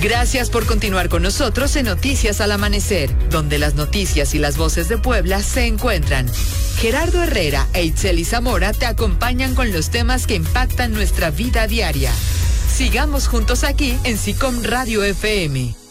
Gracias por continuar con nosotros en Noticias al Amanecer, donde las noticias y las voces de Puebla se encuentran. Gerardo Herrera e Itzeli Zamora te acompañan con los temas que impactan nuestra vida diaria. Sigamos juntos aquí en SICOM Radio FM.